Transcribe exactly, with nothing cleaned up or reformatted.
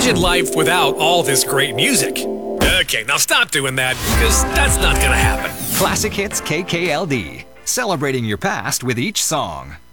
Imagine life without all this great music. Okay, now stop doing that, because that's not gonna happen. Classic Hits K K L D. Celebrating your past with each song.